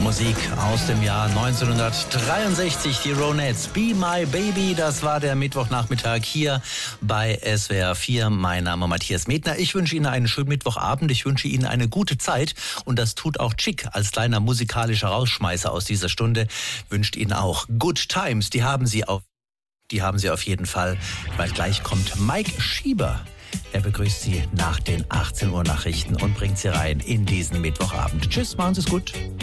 Musik aus dem Jahr 1963, die Ronettes, Be My Baby, das war der Mittwochnachmittag hier bei SWR 4. Mein Name Matthias Medner. Ich wünsche Ihnen einen schönen Mittwochabend, ich wünsche Ihnen eine gute Zeit und das tut auch Chick als kleiner musikalischer Rausschmeißer aus dieser Stunde, wünscht Ihnen auch Good Times, die haben Sie auf jeden Fall, weil gleich kommt Mike Schieber. Er begrüßt Sie nach den 18 Uhr Nachrichten und bringt Sie rein in diesen Mittwochabend. Tschüss, machen Sie es gut.